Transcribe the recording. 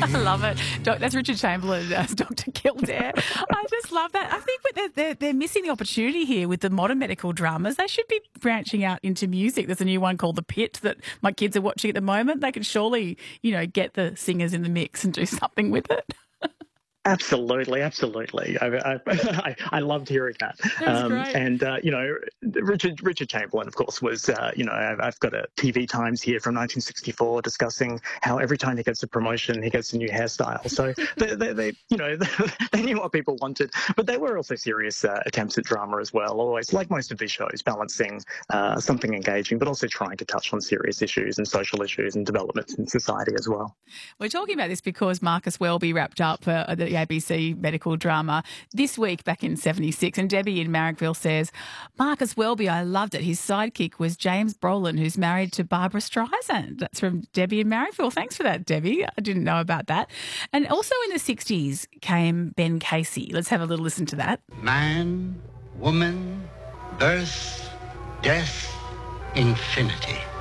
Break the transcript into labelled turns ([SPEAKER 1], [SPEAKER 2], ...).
[SPEAKER 1] I love it. That's Richard Chamberlain as Dr. Kildare. I just love that. I think they're missing the opportunity here with the modern medical dramas. They should be branching out into music. There's a new one called The Pit that my kids are watching at the moment. They could surely, get the singers in the mix and do something with it.
[SPEAKER 2] Absolutely. I loved hearing that.
[SPEAKER 1] That was great.
[SPEAKER 2] And Richard Chamberlain, of course, was I've got a TV Times here from 1964 discussing how every time he gets a promotion, he gets a new hairstyle. So they knew what people wanted, but they were also serious attempts at drama as well. Always, like most of these shows, balancing something engaging, but also trying to touch on serious issues and social issues and developments in society as well.
[SPEAKER 1] We're talking about this because Marcus Welby wrapped up the ABC medical drama this week back in 76. And Debbie in Marrickville says, Marcus Welby, I loved it. His sidekick was James Brolin, who's married to Barbara Streisand. That's from Debbie in Marrickville. Thanks for that, Debbie. I didn't know about that. And also in the 60s came Ben Casey. Let's have a little listen to that.
[SPEAKER 3] Man, woman, birth, death, infinity.